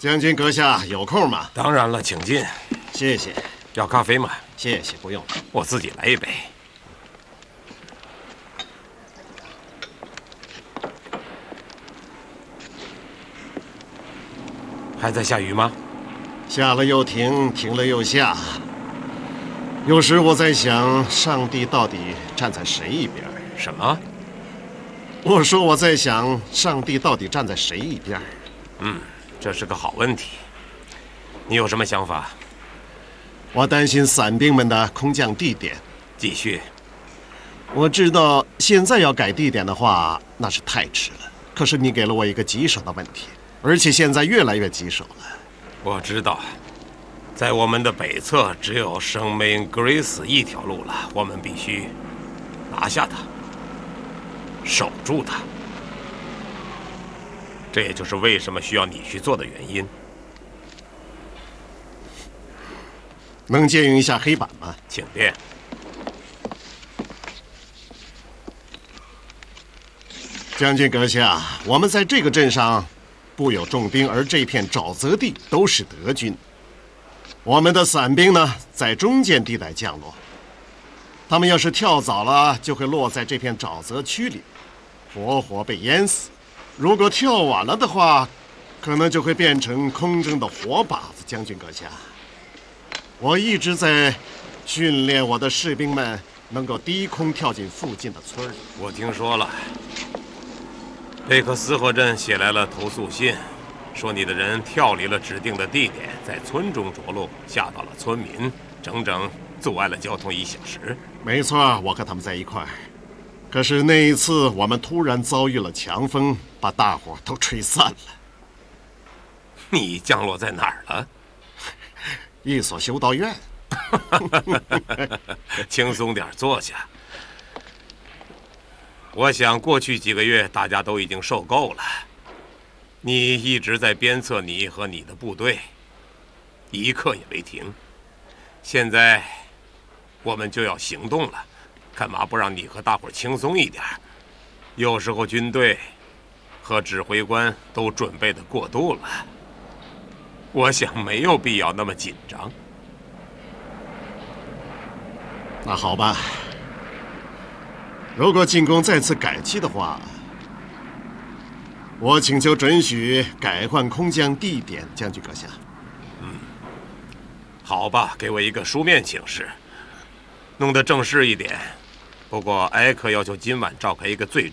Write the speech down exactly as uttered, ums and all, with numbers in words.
将军阁下有空吗？ 当然了，请进。 谢谢。 要咖啡吗？ 谢谢，不用了。 我自己来一杯。还在下雨吗？ 下了又停，停了又下。有时我在想，上帝到底站在谁一边？ 什么？ 我说我在想，上帝到底站在谁一边？ 嗯，这是个好问题。你有什么想法？ 我担心伞兵们的空降地点。 继续。 我知道现在要改地点的话，那是太迟了。可是你给了我一个棘手的问题，而且现在越来越棘手了。 我知道，在我们的北侧只有圣梅恩格瑞斯一条路了，我们必须拿下它，守住它。这也就是为什么需要你去做的原因。 能借用一下黑板吗？ 请便。 将军阁下，我们在这个镇上布有重兵，而这片沼泽地都是德军。我们的伞兵呢，在中间地带降落。他们要是跳早了，就会落在这片沼泽区里，活活被淹死；如果跳晚了的话，可能就会变成空中的活靶子。将军阁下，我一直在训练我的士兵们能够低空跳进附近的村里。 我听说了，贝克斯河镇写来了投诉信，说你的人跳离了指定的地点，在村中着陆，吓到了村民，整整阻碍了交通一小时。 没错，我和他们在一块儿。可是那一次，我们突然遭遇了强风，把大伙都吹散了。 你降落在哪儿了？ 一所修道院。 轻松点，坐下。我想过去几个月大家都已经受够了，你一直在鞭策你和你的部队，一刻也没停。现在我们就要行动了，干嘛不让你和大伙轻松一点？有时候军队和指挥官都准备的过度了，我想没有必要那么紧张。 那好吧，如果进攻再次改期的话，我请求准许改换空降地点。将军阁下。 嗯，好吧，给我一个书面请示，弄得正式一点。不过埃克要求今晚召开一个最